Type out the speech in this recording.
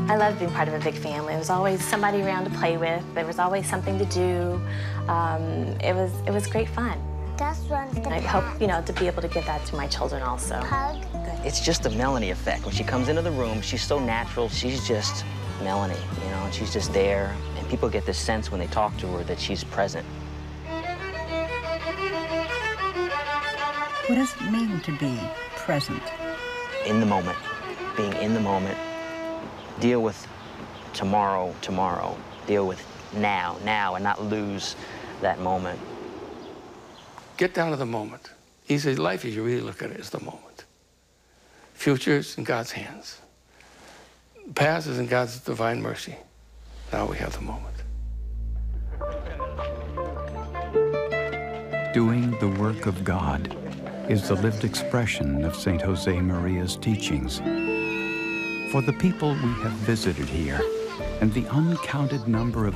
I loved being part of a big family. There was always somebody around to play with. There was always something to do. It was great fun. I hope, to be able to give that to my children also. Hug. It's just a Melanie effect. When she comes into the room, she's so natural. She's just Melanie, and she's just there. And people get this sense when they talk to her that she's present. What does it mean to be present? In the moment, being in the moment. Deal with tomorrow. Deal with now, and not lose that moment. Get down to the moment. He says life, as you really look at it, is the moment. Future is in God's hands. The past is in God's divine mercy. Now we have the moment. Doing the work of God is the lived expression of St. Josemaría's teachings. For the people we have visited here, and the uncounted number of